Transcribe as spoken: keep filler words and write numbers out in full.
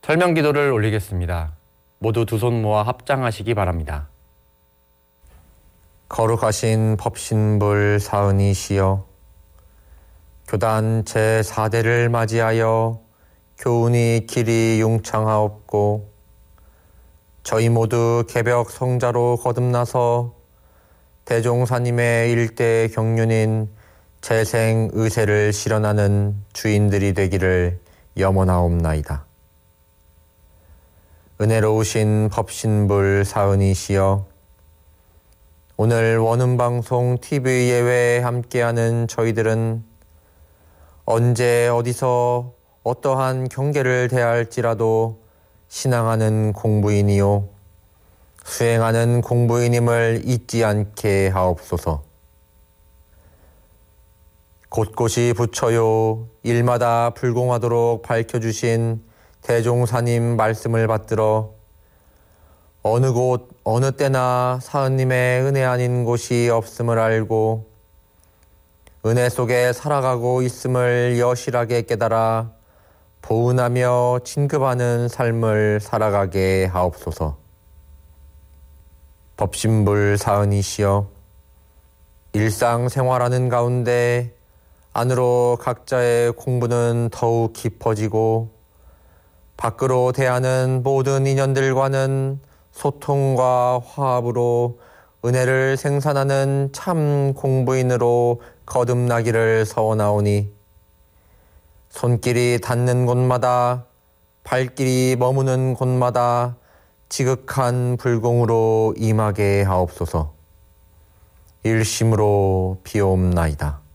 설명기도를 올리겠습니다. 모두 두 손 모아 합장하시기 바랍니다. 거룩하신 법신불 사은이시여, 교단 제사 대를 맞이하여 교훈이 길이 융창하옵고 저희 모두 개벽 성자로 거듭나서 대종사님의 일대 경륜인 재생 의세를 실현하는 주인들이 되기를 염원하옵나이다. 은혜로우신 법신불 사은이시여, 오늘 원음방송 티비 예외에 함께하는 저희들은 언제 어디서 어떠한 경계를 대할지라도 신앙하는 공부인이요 수행하는 공부인임을 잊지 않게 하옵소서. 곳곳이 부처요 일마다 불공하도록 밝혀주신 대종사님 말씀을 받들어 어느 곳 어느 때나 사은님의 은혜 아닌 곳이 없음을 알고 은혜 속에 살아가고 있음을 여실하게 깨달아 보은하며 진급하는 삶을 살아가게 하옵소서. 법신불 사은이시여, 일상생활하는 가운데 안으로 각자의 공부는 더욱 깊어지고 밖으로 대하는 모든 인연들과는 소통과 화합으로 은혜를 생산하는 참 공부인으로 거듭나기를 서원하오니 손길이 닿는 곳마다 발길이 머무는 곳마다 지극한 불공으로 임하게 하옵소서. 일심으로 비옵나이다.